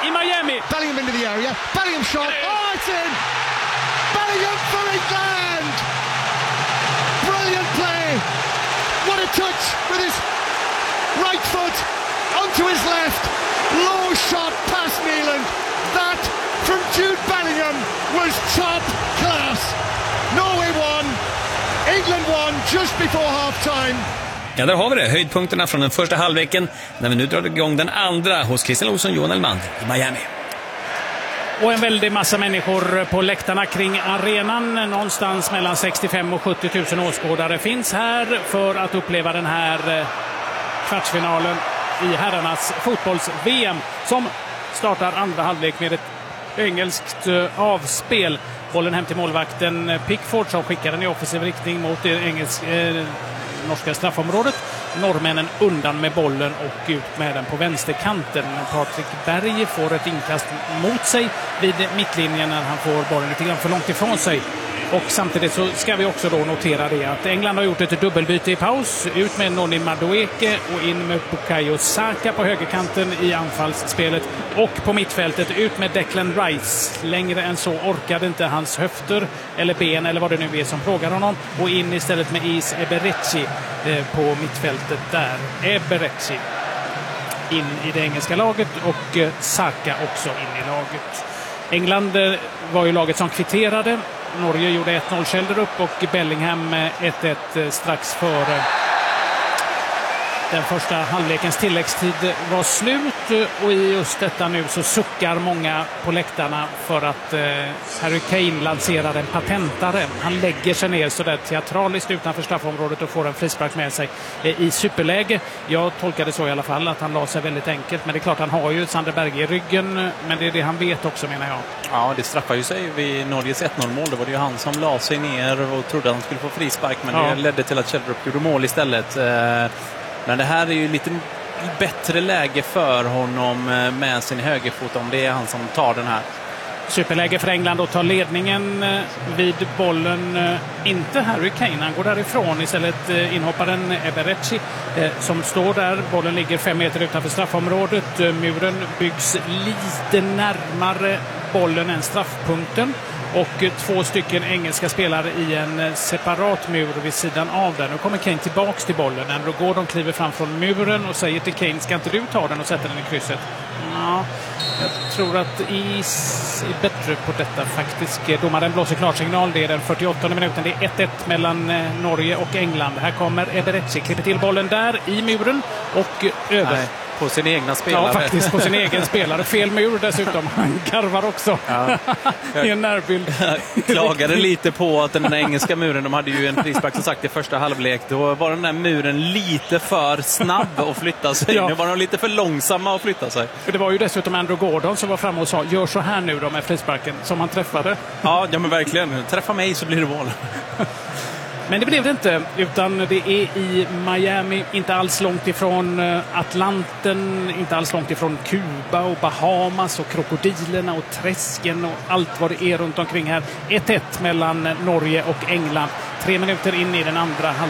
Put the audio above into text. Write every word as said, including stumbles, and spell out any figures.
i Miami. Bellingham into the area. Bellingham shot. Oh, it's in! Bellingham for England! Brilliant play! What a touch with his right foot onto his left. Low shot past Neeland. That from Jude Bellingham was top class. Norway won. England won just before half time. Ja, där har vi det. Höjdpunkterna från den första halvleken när vi nu drar igång den andra hos Christian Olsson, Johan Elmander i Miami. Och en väldig massa människor på läktarna kring arenan. Någonstans mellan sextiofem och sjuttio tusen åskådare finns här för att uppleva den här kvartsfinalen i herrarnas fotbolls-V M som startar andra halvlek med ett engelskt avspel. Bollen hem till målvakten Pickford som skickar den i offensiv riktning mot det engelska, eh, norska straffområdet. Norrmännen undan med bollen och ut med den på vänsterkanten. Patrik Berg får ett inkast mot sig vid mittlinjen när han får bollen lite grann för långt ifrån sig. Och samtidigt så ska vi också då notera det att England har gjort ett dubbelbyte i paus. Ut med Noni Madueke och in med Bukayo Saka på högerkanten i anfallsspelet. Och på mittfältet ut med Declan Rice. Längre än så orkade inte hans höfter eller ben eller vad det nu är som plågar honom. Och in istället med Is Eberechi eh, på mittfältet där. Eberechi in i det engelska laget och eh, Saka också in i laget. England eh, var ju laget som kvitterade. Norge gjorde ett noll Kjellder upp och Bellingham ett ett strax före den första halvlekens tilläggstid var slut. Och i just detta nu så suckar många på läktarna för att eh, Harry Kane lanserar en patentare. Han lägger sig ner så där teatraliskt utanför straffområdet och får en frispark med sig eh, i superläge. Jag tolkade så i alla fall att han la sig väldigt enkelt. Men det är klart han har ju Sander Berge i ryggen. Men det är det han vet också, menar jag. Ja, det straffar ju sig vid Norges ett noll mål. Det var det ju han som la sig ner och trodde att han skulle få frispark. Men ja, det ledde till att Kjellder gjorde mål istället. Eh, Men det här är ju lite bättre läge för honom med sin högerfot om det är han som tar den här. Superläge för England och tar ledningen vid bollen. Inte Harry Kane, han går därifrån. Istället inhopparen Eberechi som står där. Bollen ligger fem meter utanför straffområdet. Muren byggs lite närmare bollen än straffpunkten. Och två stycken engelska spelare i en separat mur vid sidan av den. Nu kommer Kane tillbaks till bollen. Andrew Gordon kliver fram från muren och säger till Kane, ska inte du ta den och sätta den i krysset? Ja, jag tror att Is är bättre på detta faktiskt. Domaren blåser klarsignal. Det är den fyrtioåttonde minuten. Det är ett ett mellan Norge och England. Här kommer Eberechi, klipper till bollen där i muren och över. Nej. På sin egna spelare. Ja, faktiskt på sin egen spelare. Fel mur dessutom. Han garvar också. Ja. I en närbild. Jag klagade lite på att den engelska muren, de hade ju en frispark som sagt i första halvlek. Då var den där muren lite för snabb att flytta sig. Ja. Nu var de lite för långsamma att flytta sig. För det var ju dessutom Andrew Gordon som var framme och sa, gör så här nu då med frisparken som han träffade. Ja, ja men verkligen. Träffa mig så blir det mål. Men det blev det inte, utan det är i Miami, inte alls långt ifrån Atlanten, inte alls långt ifrån Kuba och Bahamas och krokodilerna och träsken och allt vad det är runt omkring här. ett ett mellan Norge och England. Tre minuter in i den andra halvleken.